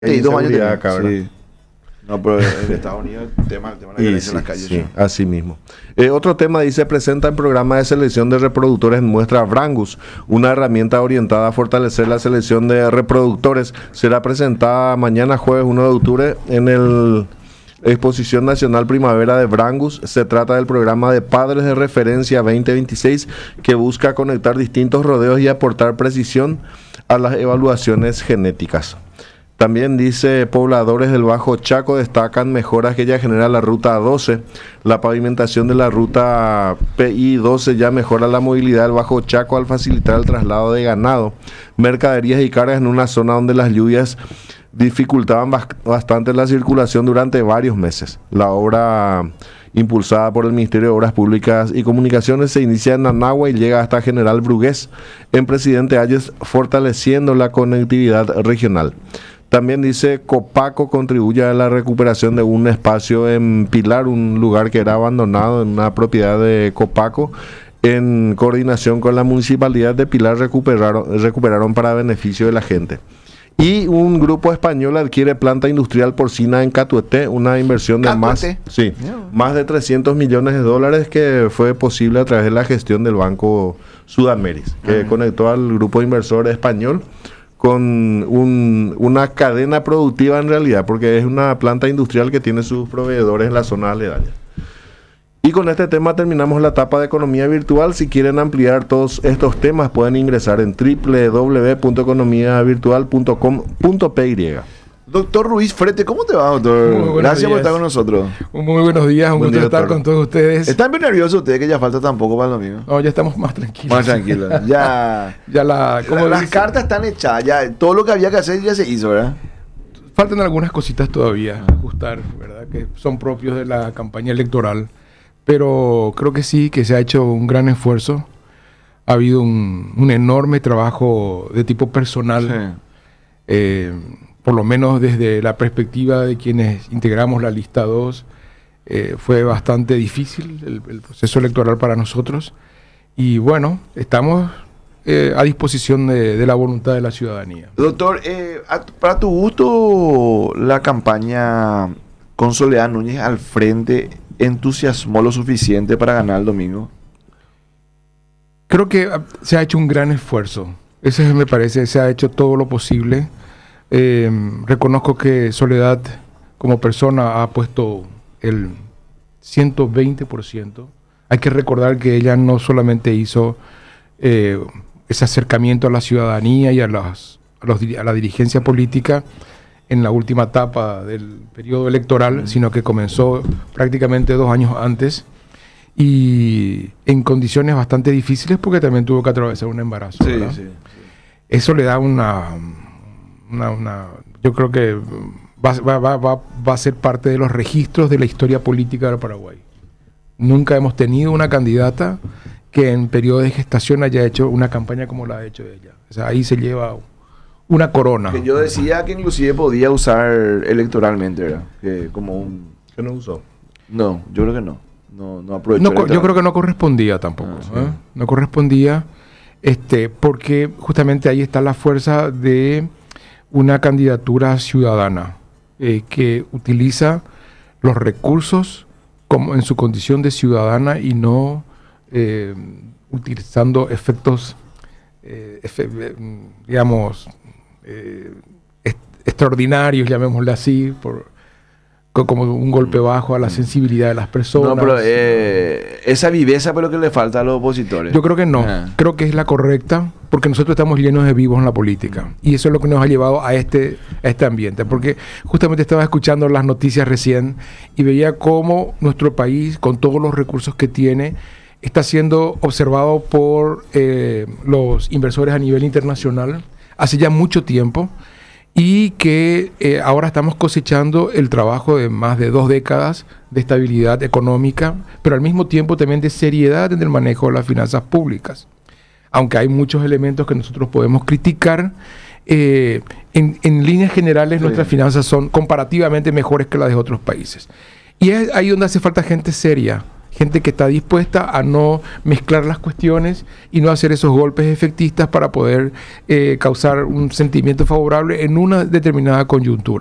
Y 2 años inseguridad tenía. acá, ¿verdad? Sí. No, pero en Estados Unidos el tema de la violencia en las calles. Sí, así mismo. Otro tema dice, presenta en programa de selección de reproductores en muestra Brangus, una herramienta orientada a fortalecer la selección de reproductores. Será presentada mañana jueves 1 de octubre en el Exposición Nacional Primavera de Brangus. Se trata del programa de Padres de Referencia 2026 que busca conectar distintos rodeos y aportar precisión a las evaluaciones genéticas. También dice, pobladores del Bajo Chaco destacan mejoras que ya genera la ruta 12. La pavimentación de la ruta PI 12 ya mejora la movilidad del Bajo Chaco al facilitar el traslado de ganado, mercaderías y cargas en una zona donde las lluvias dificultaban bastante la circulación durante varios meses. La obra, impulsada por el Ministerio de Obras Públicas y Comunicaciones, se inicia en Nanagua y llega hasta General Brugués, en Presidente Hayes, fortaleciendo la conectividad regional. También dice, Copaco contribuye a la recuperación de un espacio en Pilar, un lugar que era abandonado en una propiedad de Copaco. En coordinación con la Municipalidad de Pilar recuperaron para beneficio de la gente. Y un grupo español adquiere planta industrial porcina en Catuete, una inversión de más de 300 millones de dólares que fue posible a través de la gestión del Banco Sudamérica, que conectó al grupo inversor español con una cadena productiva en realidad, porque es una planta industrial que tiene sus proveedores en la zona aledaña. Y con este tema terminamos la etapa de economía virtual. Si quieren ampliar todos estos temas, pueden ingresar en www.economiavirtual.com.py. Doctor Ruiz Frete, ¿cómo te va, doctor? Gracias por estar con nosotros. Muy buenos días, un gusto estar con todos ustedes. ¿Están bien nerviosos ustedes que ya falta tampoco para el domingo? No, ya estamos más tranquilos. Más tranquilos. Las cartas están hechas, ya todo lo que había que hacer ya se hizo, ¿verdad? Faltan algunas cositas todavía a ajustar, ¿verdad? Que son propios de la campaña electoral. Pero creo que sí, que se ha hecho un gran esfuerzo. Ha habido un enorme trabajo de tipo personal. Sí. Por lo menos desde la perspectiva de quienes integramos la lista 2, fue bastante difícil el proceso electoral para nosotros. Y bueno, estamos a disposición de la voluntad de la ciudadanía. Doctor, para tu gusto, la campaña con Soledad Núñez al frente entusiasmó lo suficiente para ganar el domingo. Creo que se ha hecho un gran esfuerzo. Ese me parece, se ha hecho todo lo posible. Reconozco que Soledad como persona ha puesto el 120%. Hay que recordar que ella no solamente hizo ese acercamiento a la ciudadanía y a la dirigencia política en la última etapa del periodo electoral, sino que comenzó prácticamente 2 años antes y en condiciones bastante difíciles porque también tuvo que atravesar un embarazo. Sí. Eso le da yo creo que va a ser parte de los registros de la historia política del Paraguay. Nunca hemos tenido una candidata que en periodo de gestación haya hecho una campaña como la ha hecho ella. O sea, ahí se lleva una corona. Que yo decía que inclusive podía usar electoralmente, ¿verdad? Que no usó. No, yo creo que no. No aprovechó. Yo creo que no correspondía tampoco. Sí. No correspondía, porque justamente ahí está la fuerza de una candidatura ciudadana que utiliza los recursos como en su condición de ciudadana y no utilizando efectos, digamos, extraordinarios, llamémosle así, como un golpe bajo a la sensibilidad de las personas. No, pero esa viveza pero que le falta a los opositores. Yo creo que no. Creo que es la correcta, porque nosotros estamos llenos de vivos en la política. Y eso es lo que nos ha llevado a este ambiente. Porque justamente estaba escuchando las noticias recién y veía cómo nuestro país, con todos los recursos que tiene, está siendo observado por los inversores a nivel internacional hace ya mucho tiempo. Y que ahora estamos cosechando el trabajo de más de 2 décadas de estabilidad económica, pero al mismo tiempo también de seriedad en el manejo de las finanzas públicas. Aunque hay muchos elementos que nosotros podemos criticar, en líneas generales nuestras finanzas son comparativamente mejores que las de otros países. Y es ahí donde hace falta gente seria gente que está dispuesta a no mezclar las cuestiones y no hacer esos golpes efectistas para poder causar un sentimiento favorable en una determinada coyuntura.